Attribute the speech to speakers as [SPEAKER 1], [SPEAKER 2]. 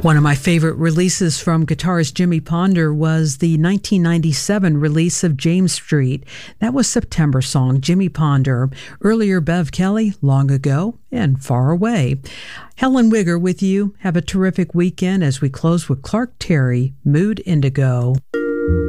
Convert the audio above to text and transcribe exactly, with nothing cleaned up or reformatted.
[SPEAKER 1] One of my favorite releases from guitarist Jimmy Ponder was the nineteen ninety-seven release of James Street. That was September song, Jimmy Ponder. Earlier, Bev Kelly, Long Ago and Far Away. Helen Wigger with you. Have a terrific weekend as we close with Clark Terry, Mood Indigo.